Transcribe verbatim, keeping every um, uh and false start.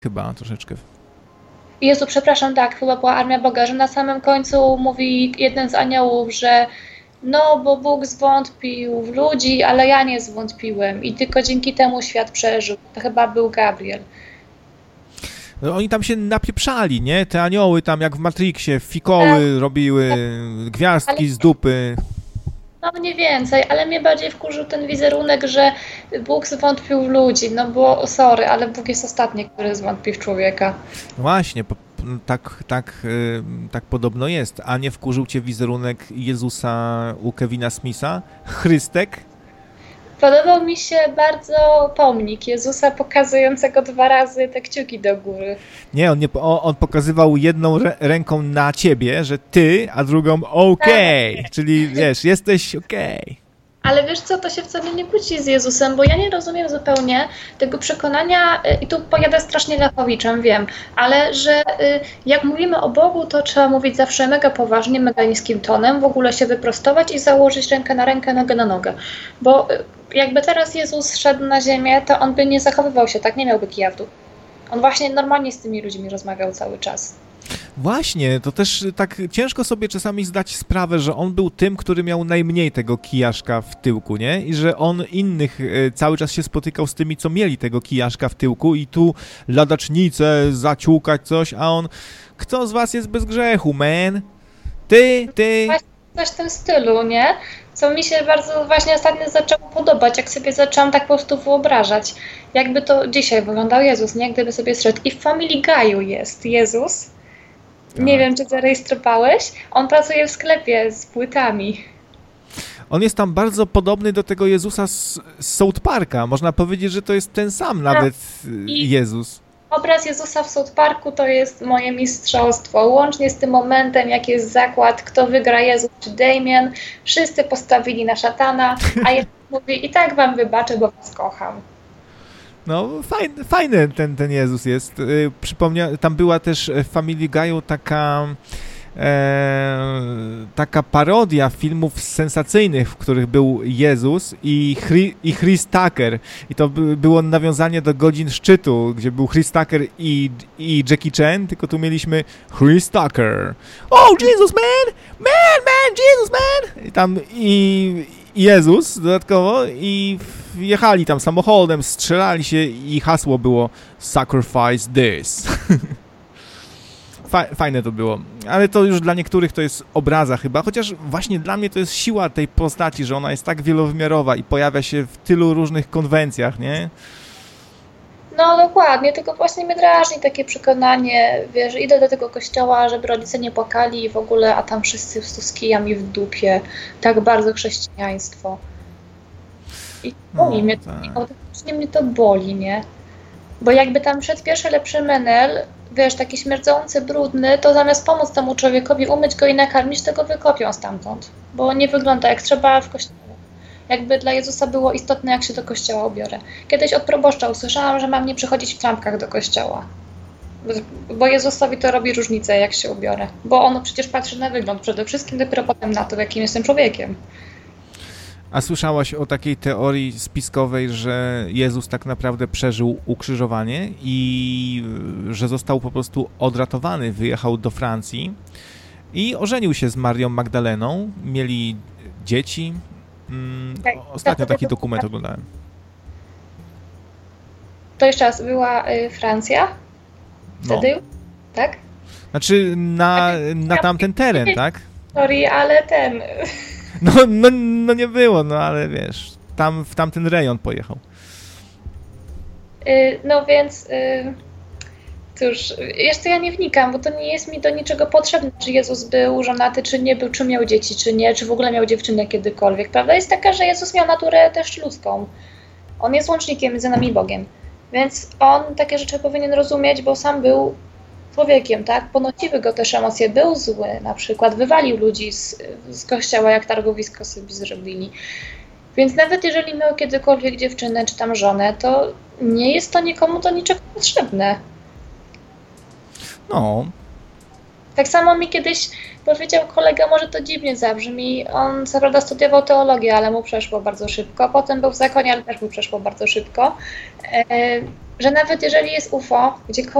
chyba troszeczkę. Jezu, przepraszam, tak, chyba była Armia Boga, że na samym końcu mówi jeden z aniołów, że no, bo Bóg zwątpił w ludzi, ale ja nie zwątpiłem i tylko dzięki temu świat przeżył. To chyba był Gabriel. No, oni tam się napieprzali, nie? Te anioły tam jak w Matrixie fikoły tak, robiły, tak, gwiazdki ale... z dupy. No mniej więcej, ale mnie bardziej wkurzył ten wizerunek, że Bóg zwątpił w ludzi, no bo sorry, ale Bóg jest ostatni, który zwątpi w człowieka. Właśnie, po, tak, tak, yy, tak podobno jest. A nie wkurzył cię wizerunek Jezusa u Kevina Smitha? Chrystek? Podobał mi się bardzo pomnik Jezusa pokazującego dwa razy te kciuki do góry. Nie, on, nie, on pokazywał jedną re- ręką na ciebie, że ty, a drugą okej, okay. Czyli wiesz, jesteś okej. Okay. Ale wiesz co, to się wcale nie kłóci z Jezusem, bo ja nie rozumiem zupełnie tego przekonania, i tu pojadę strasznie Lechowiczem, wiem, ale że jak mówimy o Bogu, to trzeba mówić zawsze mega poważnie, mega niskim tonem, w ogóle się wyprostować i założyć rękę na rękę, nogę na nogę. Bo jakby teraz Jezus szedł na ziemię, to on by nie zachowywał się tak, nie miałby kija w dół. On właśnie normalnie z tymi ludźmi rozmawiał cały czas. Właśnie, to też tak ciężko sobie czasami zdać sprawę, że on był tym, który miał najmniej tego kijaszka w tyłku, nie? I że on innych cały czas się spotykał z tymi, co mieli tego kijaszka w tyłku i tu ladacznicę, zaciukać coś, a on, kto z was jest bez grzechu, man? Ty, ty. Właśnie coś w tym stylu, nie? Co mi się bardzo właśnie ostatnio zaczęło podobać, jak sobie zaczęłam tak po prostu wyobrażać, jakby to dzisiaj wyglądał Jezus, nie? Gdyby sobie zszedł. I w Family Guy'u jest Jezus. Nie wiem, czy zarejestrowałeś. On pracuje w sklepie z płytami. On jest tam bardzo podobny do tego Jezusa z, z South Parka. Można powiedzieć, że to jest ten sam nawet I Jezus. Obraz Jezusa w South Parku to jest moje mistrzostwo. Łącznie z tym momentem, jak jest zakład, kto wygra, Jezus czy Damien. Wszyscy postawili na szatana, a Jezus mówi, i tak wam wybaczę, bo was kocham. No, fajny, fajny ten, ten Jezus jest. Yy, przypomnia, tam była też w Family Guy'u taka, e, taka parodia filmów sensacyjnych, w których był Jezus i, Chri, i Chris Tucker. I to by, było nawiązanie do Godzin Szczytu, gdzie był Chris Tucker i, i Jackie Chan, tylko tu mieliśmy Chris Tucker. Oh, Jesus, man! Man, man, Jesus, man! I tam i... Jezus dodatkowo i jechali tam samochodem, strzelali się i hasło było Sacrifice this. Fajne to było, ale to już dla niektórych to jest obraza chyba, chociaż właśnie dla mnie to jest siła tej postaci, że ona jest tak wielowymiarowa i pojawia się w tylu różnych konwencjach, nie? No dokładnie, tylko właśnie mnie drażni takie przekonanie, wiesz, idę do tego kościoła, żeby rodzice nie płakali i w ogóle, a tam wszyscy z kijami w dupie, tak bardzo chrześcijaństwo. I boli no, mnie to, tak. autentycznie mnie to boli, nie? Bo jakby tam szedł pierwszy lepszy menel, wiesz, taki śmierdzący, brudny, to zamiast pomóc temu człowiekowi, umyć go i nakarmić, to go wykopią stamtąd, bo nie wygląda jak trzeba w kościele. Jakby dla Jezusa było istotne, jak się do kościoła ubiorę. Kiedyś od proboszcza usłyszałam, że mam nie przychodzić w trampkach do kościoła. Bo Jezusowi to robi różnicę, jak się ubiorę. Bo on przecież patrzy na wygląd przede wszystkim, dopiero potem na to, jakim jestem człowiekiem. A słyszałaś o takiej teorii spiskowej, że Jezus tak naprawdę przeżył ukrzyżowanie i że został po prostu odratowany, wyjechał do Francji i ożenił się z Marią Magdaleną, mieli dzieci. Mm, ostatnio taki dokument oglądałem. To jeszcze raz, była y, Francja? Wtedy? No. Tak? Znaczy na, na tamten teren, tak? Sorry, ale ten... No, no, no nie było, no ale wiesz, tam w tamten rejon pojechał. Y, no więc... Y... Cóż, jeszcze ja nie wnikam, bo to nie jest mi do niczego potrzebne, czy Jezus był żonaty, czy nie był, czy miał dzieci, czy nie, czy w ogóle miał dziewczynę kiedykolwiek. Prawda jest taka, że Jezus miał naturę też ludzką. On jest łącznikiem między nami i Bogiem. Więc on takie rzeczy powinien rozumieć, bo sam był człowiekiem, tak? Ponosiły go też emocje, był zły, na przykład wywalił ludzi z, z kościoła, jak targowisko sobie zrobili. Więc nawet jeżeli miał kiedykolwiek dziewczynę, czy tam żonę, to nie jest to nikomu do niczego potrzebne. No, Tak samo mi kiedyś powiedział kolega, może to dziwnie zabrzmi, on co prawda studiował teologię, ale mu przeszło bardzo szybko, potem był w zakonie, ale też mu przeszło bardzo szybko, że nawet jeżeli jest U F O, gdziekolwiek